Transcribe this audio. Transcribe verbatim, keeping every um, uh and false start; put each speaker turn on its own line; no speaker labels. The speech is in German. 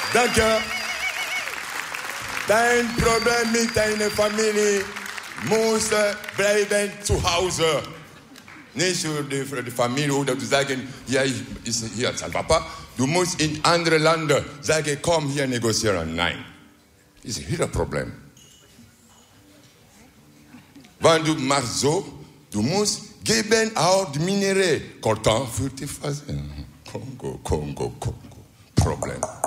Danke. Dein Problem mit deiner Familie muss bleiben zu Hause. Nicht für die, für die Familie oder zu sagen, ja, ich ist hier als Papa. Du musst in andere Länder sagen, komm hier negozieren. Nein. Das ist ihr Problem. Wenn du machst so, du musst geben auch die Minerais. Coltan für die Phase. Kongo, Kongo, Kongo. Problem.